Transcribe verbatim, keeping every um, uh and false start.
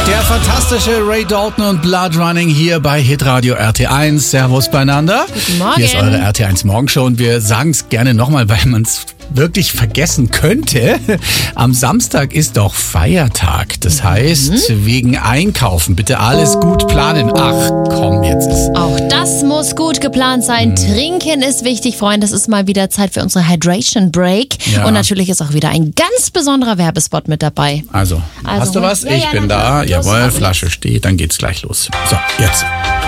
Der fantastische Ray Dalton und Blood Running hier bei Hitradio R T eins. Servus beieinander. Guten Morgen. Hier ist eure R T eins Morgenshow und wir sagen es gerne nochmal, weil man es wirklich vergessen könnte. Am Samstag ist doch Feiertag. Das heißt, mhm. wegen Einkaufen bitte alles gut planen. Ach komm, jetzt ist... Auch das muss gut geplant sein. Mhm. Trinken ist wichtig, Freunde. Es ist mal wieder Zeit für unsere Hydration Break. Ja. Und natürlich ist auch wieder ein ganz besonderer Werbespot mit dabei. Also, Also, hast du was? ja, Ich ja, bin na, da. los, Jawohl, los. Flasche steht. Dann geht's gleich los. So, jetzt.